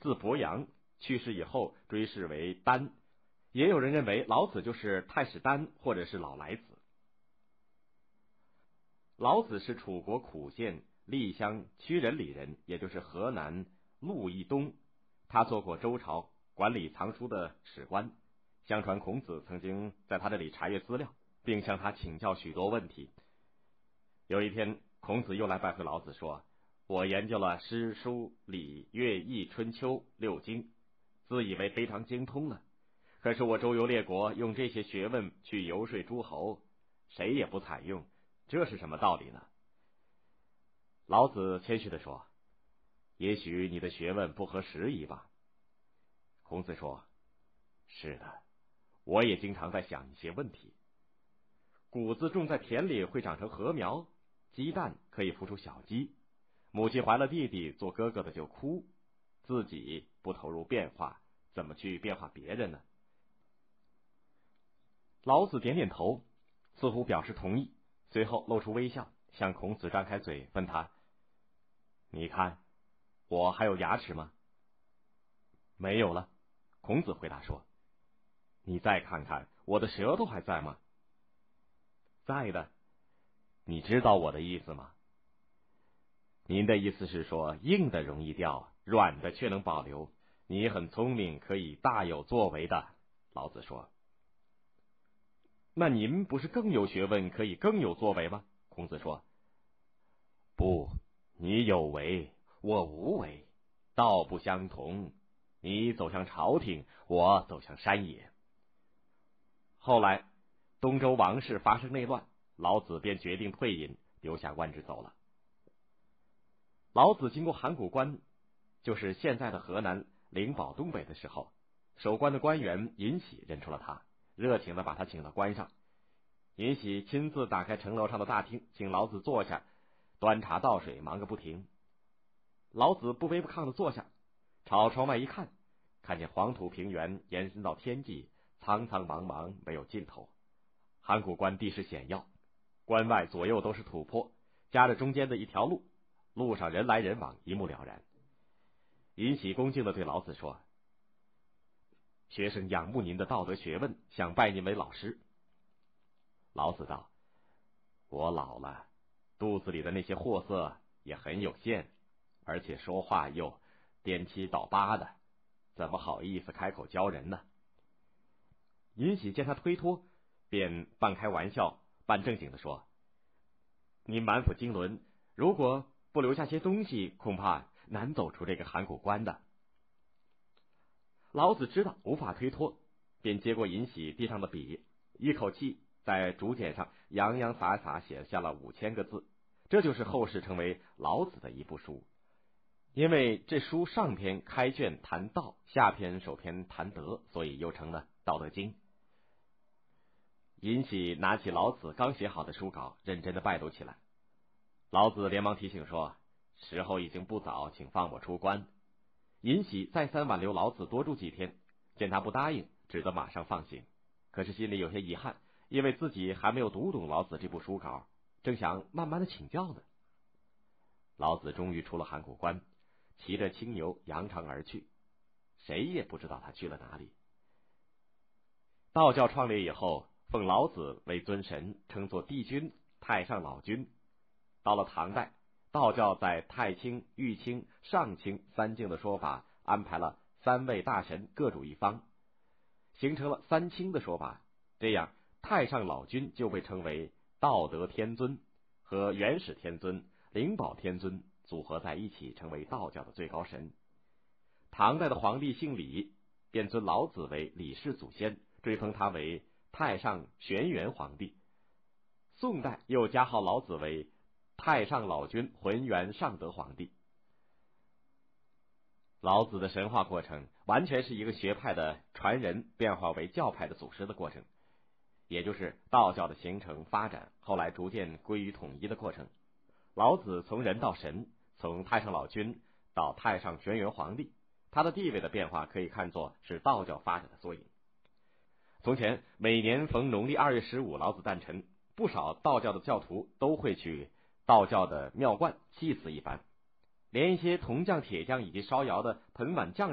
字伯阳，去世以后追谥为丹。也有人认为老子就是太史丹或者是老来子。老子是楚国苦县厉乡曲仁里人，也就是河南鹿邑东。他做过周朝管理藏书的史官。相传孔子曾经在他这里查阅资料，并向他请教许多问题。有一天，孔子又来拜会老子，说：“我研究了诗书礼乐易春秋6经，自以为非常精通了。可是我周游列国，用这些学问去游说诸侯，谁也不采用，这是什么道理呢？”老子谦虚地说：“也许你的学问不合时宜吧。”孔子说：“是的，我也经常在想一些问题。谷子种在田里会长成禾苗，鸡蛋可以孵出小鸡，母亲怀了弟弟做哥哥的就哭，自己不投入变化，怎么去变化别人呢？”老子点点头，似乎表示同意，随后露出微笑，向孔子张开嘴，问他：“你看，我还有牙齿吗？”“没有了。”孔子回答说。“你再看看，我的舌头还在吗？”“在的。”“你知道我的意思吗？”“您的意思是说，硬的容易掉，软的却能保留。你很聪明，可以大有作为的。”老子说。“那您不是更有学问，可以更有作为吗？”孔子说。“不，你有为，我无为，道不相同。你走向朝廷，我走向山野。”后来东周王室发生内乱，老子便决定退隐，留下官职走了。老子经过函谷关，就是现在的河南灵宝东北的时候，守关的官员尹喜认出了他，热情地把他请到关上。尹喜亲自打开城楼上的大厅，请老子坐下，端茶倒水，忙个不停。老子不卑不亢地坐下，朝窗外一看，看见黄土平原延伸到天际，苍苍茫茫，没有尽头。函谷关地势险要，关外左右都是土坡，夹着中间的一条路，路上人来人往，一目了然。尹喜恭敬地对老子说：“学生仰慕您的道德学问，想拜您为老师。”老子道：“我老了，肚子里的那些货色也很有限，而且说话又颠七倒八的，怎么好意思开口教人呢？”尹喜见他推脱，便半开玩笑半正经地说：“您满腹经纶，如果不留下些东西，恐怕难走出这个函谷关的。”老子知道无法推脱，便接过尹喜地上的笔，一口气在竹简上洋洋洒洒写下了5000个字，这就是后世成为老子的一部书。因为这书上篇开卷谈道，下篇首篇谈德，所以又成了《道德经》。尹喜拿起老子刚写好的书稿，认真的拜读起来。老子连忙提醒说：“时候已经不早，请放我出关。”尹喜再三挽留老子多住几天，见他不答应，只得马上放行。可是心里有些遗憾，因为自己还没有读懂老子这部书稿，正想慢慢的请教呢。老子终于出了函谷关，骑着青牛扬长而去，谁也不知道他去了哪里。道教创立以后，奉老子为尊神，称作帝君、太上老君。到了唐代，道教在太清、玉清、上清3经的说法安排了3位大神各主一方，形成了3清的说法。这样太上老君就被称为道德天尊，和元始天尊、灵宝天尊组合在一起，成为道教的最高神。唐代的皇帝姓李，便尊老子为李氏祖先，追封他为太上玄元皇帝。宋代又加号老子为太上老君浑元上德皇帝。老子的神话过程完全是一个学派的传人变化为教派的祖师的过程，也就是道教的形成发展，后来逐渐归于统一的过程。老子从人到神，从太上老君到太上玄元皇帝，他的地位的变化可以看作是道教发展的缩影。从前每年逢农历2月15老子诞辰，不少道教的教徒都会去道教的庙观祭祀一番，连一些铜匠、铁匠以及烧窑的盆碗匠